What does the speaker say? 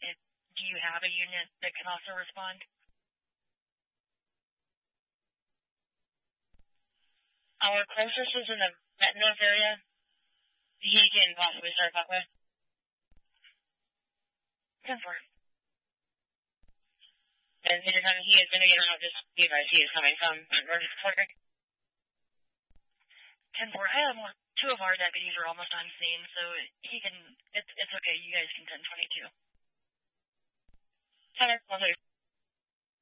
Do you have a unit that can also respond? Our closest is in the Metcalfe area. He can possibly start that way. 10-4. And he is going to get out, just you guys, he is coming from North Florida. 10-4. I have two of our deputies are almost on scene, so he can, it's okay, you guys can 10-22. 10-1.